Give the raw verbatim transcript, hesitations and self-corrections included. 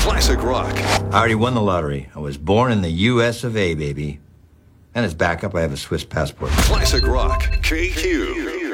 Classic rock. I already won the lottery. I was born in the U S of A, baby. And as backup, I have a Swiss passport. Classic rock. K Q.